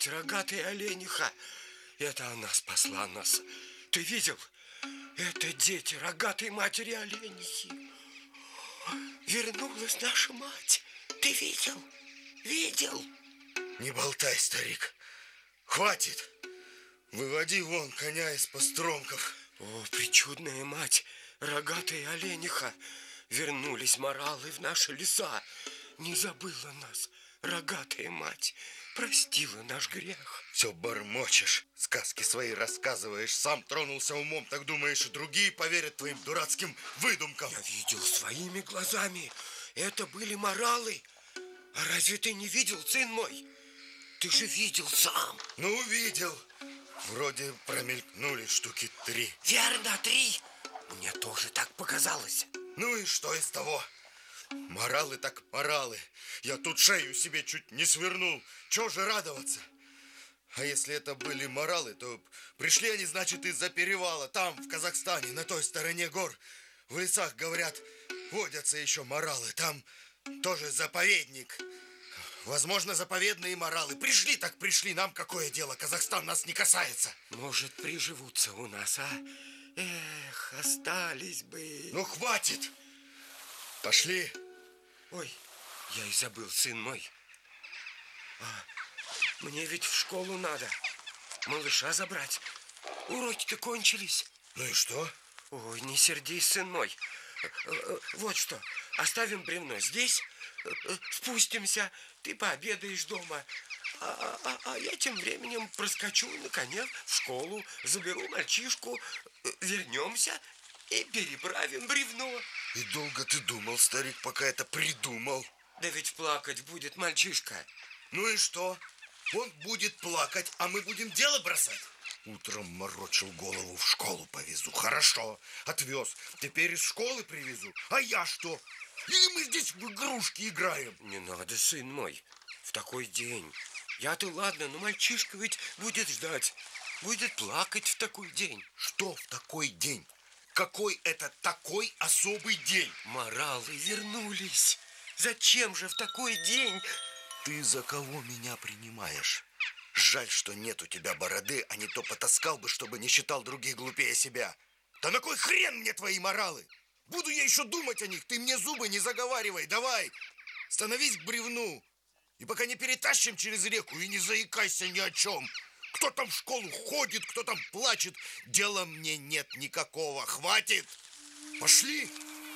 мать, рогатая олениха. Это она спасла нас. Ты видел? Это дети рогатой матери оленихи. Вернулась наша мать. Ты видел? Видел? Не болтай, старик. Хватит. Выводи вон коня из постромков. О, причудная мать, рогатая олениха. Вернулись моралы в наши леса. Не забыла нас, рогатая мать. Простила наш грех. Все бормочешь, сказки свои рассказываешь. Сам тронулся умом, так думаешь, и другие поверят твоим дурацким выдумкам. Я видел своими глазами. Это были моралы. А разве ты не видел, сын мой? Ты же видел сам. Ну, видел. Вроде промелькнули штуки 3. Верно, 3. Мне тоже так показалось. Ну и что из того? Моралы так моралы. Я тут шею себе чуть не свернул. Чего же радоваться? А если это были моралы, то пришли они, значит, из-за перевала. Там, в Казахстане, на той стороне гор. В лесах, говорят, водятся еще моралы. Там тоже заповедник. Возможно, заповедные моралы. Пришли так пришли. Нам какое дело? Казахстан нас не касается. Может, приживутся у нас, а? Эх, остались бы. Ну, хватит. Пошли. Ой, я и забыл, сын мой. Мне ведь в школу надо. Малыша забрать. Уроки-то кончились. Ну и что? Ой, не сердись, сын мой. Вот что, оставим бревно здесь, спустимся, ты пообедаешь дома, а я тем временем проскочу на коне в школу, заберу мальчишку, вернемся и переправим бревно. И долго ты думал, старик, пока это придумал? Да ведь плакать будет мальчишка. Ну и что? Он будет плакать, а мы будем дело бросать? Утром морочил голову, в школу повезу. Хорошо, отвез. Теперь из школы привезу. А я что? Или мы здесь в игрушки играем? Не надо, сын мой, в такой день. Я-то ладно, но мальчишка ведь будет ждать. Будет плакать в такой день. Что в такой день? Какой это такой особый день? Моралы вернулись. Зачем же в такой день? Ты за кого меня принимаешь? Жаль, что нет у тебя бороды, а не то потаскал бы, чтобы не считал других глупее себя. Да на кой хрен мне твои моралы? Буду я еще думать о них, ты мне зубы не заговаривай, давай. Становись к бревну. И пока не перетащим через реку, и не заикайся ни о чем. Кто там в школу ходит, кто там плачет, дела мне нет никакого. Хватит! Пошли!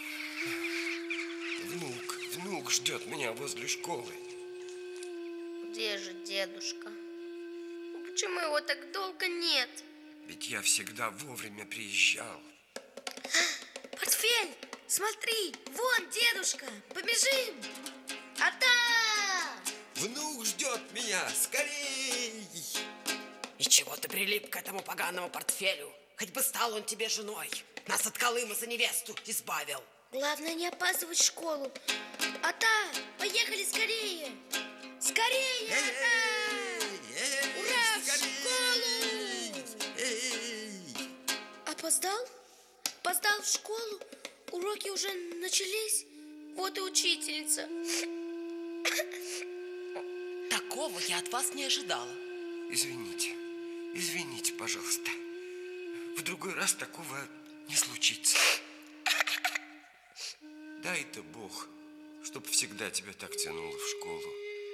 Внук ждет меня возле школы. Где же дедушка? Почему его так долго нет? Ведь я всегда вовремя приезжал. Портфель, смотри, вон дедушка, побежим. Ата! Внук ждет меня, скорей! И чего ты прилип к этому поганому портфелю? Хоть бы стал он тебе женой. Нас от Колыма за невесту избавил. Главное не опаздывать в школу. Ата, поехали скорее. Скорее, Ата! Ура, в школу! Опоздал? Опоздал в школу? Уроки уже начались? Вот и учительница. Такого я от вас не ожидала. Извините, пожалуйста. В другой раз такого не случится. Дай-то Бог, чтоб всегда тебя так тянуло в школу.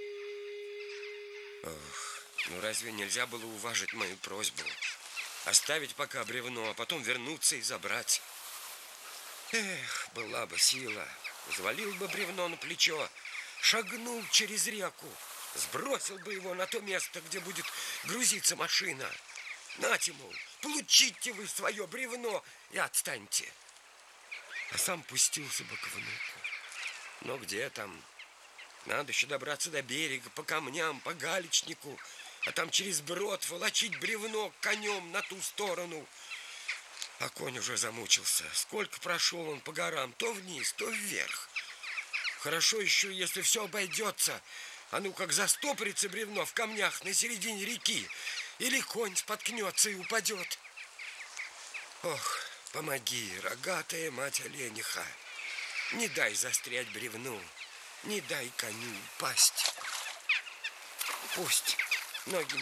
Ох, ну разве нельзя было уважить мою просьбу? Оставить пока бревно, а потом вернуться и забрать. Эх, была бы сила. Взвалил бы бревно на плечо, шагнул через реку, сбросил бы его на то место, где будет грузиться машина. Нате, мол, получите вы свое бревно и отстаньте. А сам пустился бы к внуку. Но где там? Надо еще добраться до берега, по камням, по галечнику, а там через брод волочить бревно конем на ту сторону. А конь уже замучился. Сколько прошел он по горам, то вниз, то вверх. Хорошо еще, если все обойдется. А ну как застопорится бревно в камнях на середине реки, или конь споткнется и упадет. Ох, помоги, рогатая мать олениха. Не дай застрять бревну, не дай коню упасть. Пусть ноги